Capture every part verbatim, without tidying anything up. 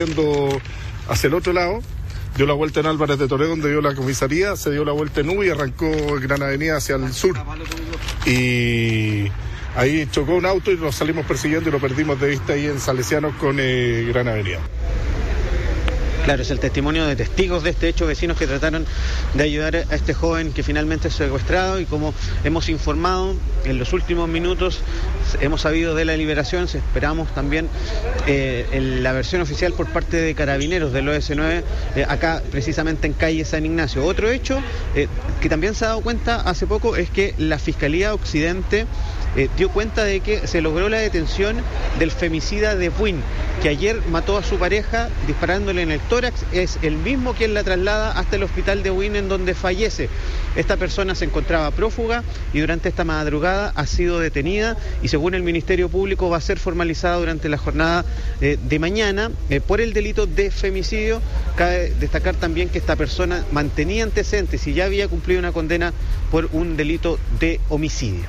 hacia el otro lado, dio la vuelta en Álvarez de Toledo, donde dio la comisaría, se dio la vuelta en U y arrancó en Gran Avenida hacia el sur. Y ahí chocó un auto y nos salimos persiguiendo y lo perdimos de vista ahí en Salesianos con eh, Gran Avenida. Claro, es el testimonio de testigos de este hecho, vecinos que trataron de ayudar a este joven que finalmente es secuestrado, y como hemos informado en los últimos minutos, hemos sabido de la liberación. Esperamos también eh, en la versión oficial por parte de Carabineros del O S nueve, eh, acá precisamente en calle San Ignacio. Otro hecho eh, que también se ha dado cuenta hace poco es que la Fiscalía Occidente eh, dio cuenta de que se logró la detención del femicida de Buin, que ayer mató a su pareja disparándole en el tórax. Es el mismo quien la traslada hasta el hospital de Buin, en donde fallece. Esta persona se encontraba prófuga y durante esta madrugada ha sido detenida y, según el Ministerio Público, va a ser formalizada durante la jornada eh, de mañana eh, por el delito de femicidio. Cabe destacar también que esta persona mantenía antecedentes y ya había cumplido una condena por un delito de homicidio.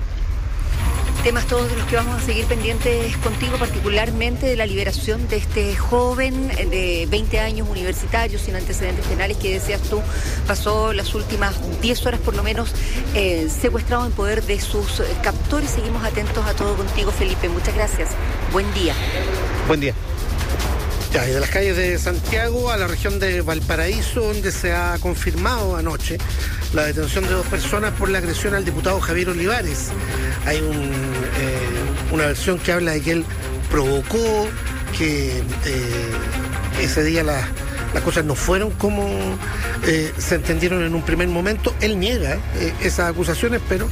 Temas todos de los que vamos a seguir pendientes contigo, particularmente de la liberación de este joven de veinte años, universitario, sin antecedentes penales, que decías tú, pasó las últimas diez horas por lo menos eh, secuestrado en poder de sus captores. Seguimos atentos a todo contigo, Felipe. Muchas gracias. Buen día. Buen día. Ya, y de las calles de Santiago a la región de Valparaíso, donde se ha confirmado anoche la detención de dos personas por la agresión al diputado Javier Olivares. Hay un, eh, una versión que habla de que él provocó, que eh, ese día las, las cosas no fueron como eh, se entendieron en un primer momento. Él niega eh, esas acusaciones, pero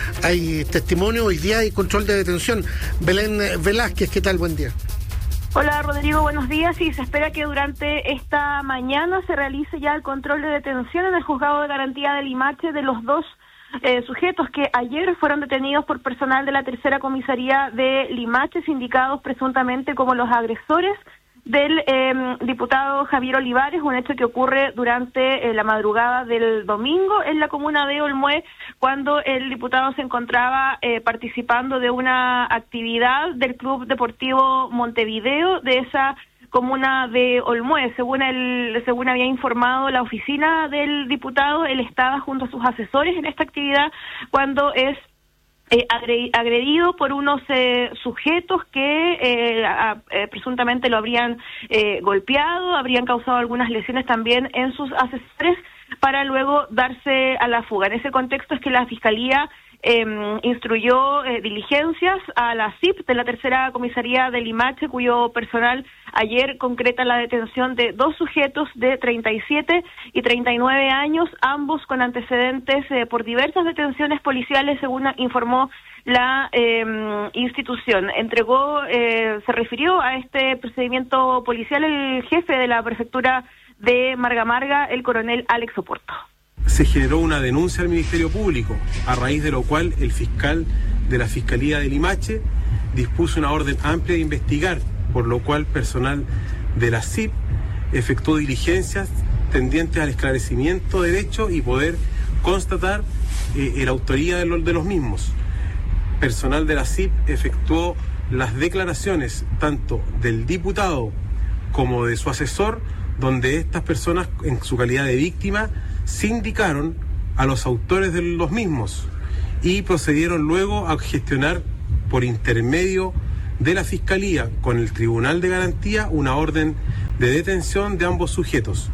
hay testimonio. Hoy día hay control de detención. Belén Velázquez, ¿qué tal? Buen día. Hola Rodrigo, buenos días. Y se espera que durante esta mañana se realice ya el control de detención en el Juzgado de Garantía de Limache de los dos eh, sujetos que ayer fueron detenidos por personal de la tercera comisaría de Limache, sindicados presuntamente como los agresores del eh, diputado Javier Olivares, un hecho que ocurre durante eh, la madrugada del domingo en la comuna de Olmué, cuando el diputado se encontraba eh, participando de una actividad del Club Deportivo Montevideo de esa comuna de Olmué. Según el, según había informado la oficina del diputado, él estaba junto a sus asesores en esta actividad cuando es Eh, agredido por unos eh, sujetos que eh, a, eh, presuntamente lo habrían eh, golpeado, habrían causado algunas lesiones también en sus asesores, para luego darse a la fuga. En ese contexto es que la Fiscalía eh, instruyó eh, diligencias a la C I P de la tercera comisaría de Limache, cuyo personal ayer concreta la detención de dos sujetos de treinta y siete y treinta y nueve años, ambos con antecedentes eh, por diversas detenciones policiales, según informó la eh, institución. Entregó, eh, se refirió a este procedimiento policial el jefe de la prefectura de Marga Marga, el coronel Alex Oporto. Se generó una denuncia al Ministerio Público, a raíz de lo cual el fiscal de la Fiscalía de Limache dispuso una orden amplia de investigar, por lo cual personal de la C I P efectuó diligencias tendientes al esclarecimiento de hechos y poder constatar eh, la autoría de, lo, de los mismos. Personal de la C I P efectuó las declaraciones tanto del diputado como de su asesor, donde estas personas, en su calidad de víctima, sindicaron a los autores de los mismos y procedieron luego a gestionar por intermedio de la Fiscalía con el Tribunal de Garantía una orden de detención de ambos sujetos.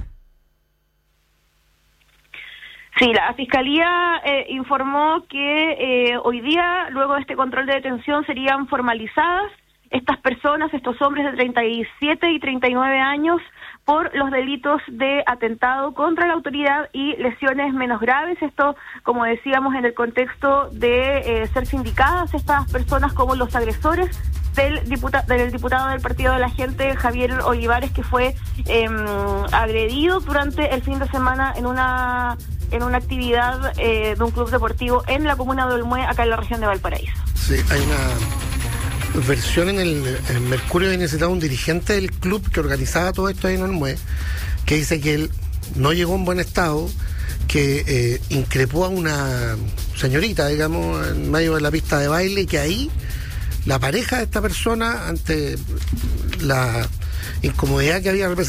Sí, la Fiscalía eh, informó que eh, hoy día, luego de este control de detención, serían formalizadas estas personas, estos hombres de treinta y siete y treinta y nueve años, por los delitos de atentado contra la autoridad y lesiones menos graves. Esto, como decíamos, en el contexto de eh, ser sindicadas estas personas como los agresores del, diputa- del diputado del Partido de la Gente, Javier Olivares, que fue eh, agredido durante el fin de semana en una en una actividad eh, de un club deportivo en la comuna de Olmué, acá en la región de Valparaíso. Sí, hay una versión en el en Mercurio de necesitaba un dirigente del club que organizaba todo esto ahí en Olmué, que dice que él no llegó en buen estado, que eh, increpó a una señorita, digamos, en medio de la pista de baile, y que ahí la pareja de esta persona, ante la incomodidad que había representado